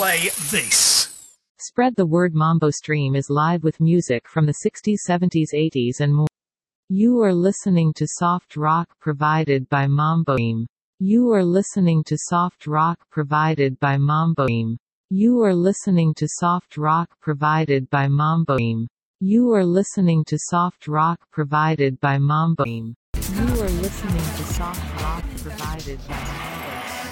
play this. Spread the word. Mambo Stream is live with music from the 60s, 70s, 80s and more. You are listening to soft rock provided by Mambo Stream. You are listening to soft rock provided by Mambo Stream. You are listening to soft rock provided by Mambo Stream. You are listening to soft rock provided by Mambo Stream. You are listening to soft rock provided by